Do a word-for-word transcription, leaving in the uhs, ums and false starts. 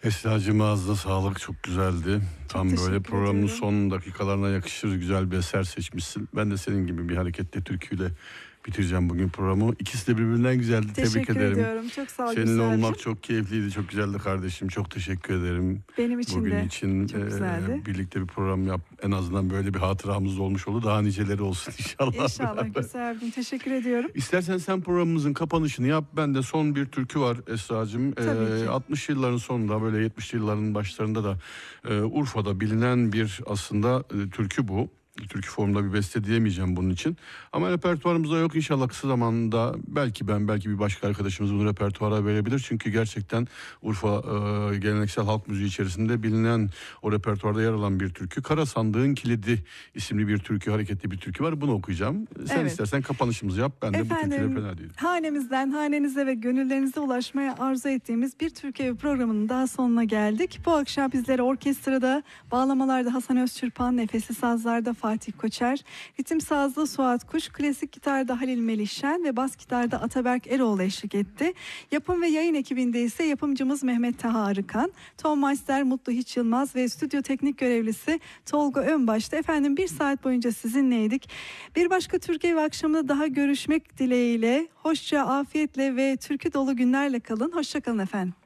Esra'cığım ağzına sağlık, çok güzeldi. Tam böyle teşekkür programın ediyorum. son dakikalarına yakışır güzel bir eser seçmişsin. Ben de senin gibi bir hareketli türküyle bitireceğim bugün programı. İkisi de birbirinden güzeldi. Tebrik Teşekkür ederim. ediyorum. Çok sağ ol Seninle Gülsar'cığım. olmak çok keyifliydi, çok güzeldi kardeşim. Çok teşekkür ederim. Benim için Bugün de için çok e, güzeldi. birlikte bir program yap. En azından böyle bir hatıramız olmuş oldu. Daha niceleri olsun inşallah. İnşallah Gülsar'cığım. Teşekkür ediyorum. İstersen sen programımızın kapanışını yap. Ben de son bir türkü var Esra'cığım. Tabii Ee, ki. altmış yılların sonunda, böyle yetmişli yılların başlarında da e, Urfa'da bilinen bir aslında e, türkü bu. Türkü formunda bir beste diyemeyeceğim bunun için. Ama repertuarımızda yok, inşallah kısa zamanda belki ben belki bir başka arkadaşımız bunu repertuara verebilir. Çünkü gerçekten Urfa e, geleneksel halk müziği içerisinde bilinen, o repertuarda yer alan bir türkü. Kara Sandığın Kilidi isimli bir türkü, hareketli bir türkü var. Bunu okuyacağım. Sen Evet. istersen kapanışımızı yap. Ben de bu türküyle Efendim, fena değilim. hanemizden hanenize ve gönüllerinize ulaşmaya arzu ettiğimiz bir Türkiye Evi programının daha sonuna geldik. Bu akşam bizlere orkestrada, bağlamalarda Hasan Özçırpan, nefesli sazlarda Fatih Koçer, ritim sazda Suat Kuş, klasik gitarda Halil Melihşen ve bas gitarda Ataberk Eroğlu eşlik etti. Yapım ve yayın ekibinde ise yapımcımız Mehmet Taha Arıkan, Tom Meister, Mutlu Hiç Yılmaz ve stüdyo teknik görevlisi Tolga Önbaş'ta. Efendim, bir saat boyunca sizinleydik. Bir başka Türkiye Evi akşamında daha görüşmek dileğiyle. Hoşça, afiyetle ve türkü dolu günlerle kalın. Hoşça kalın efendim.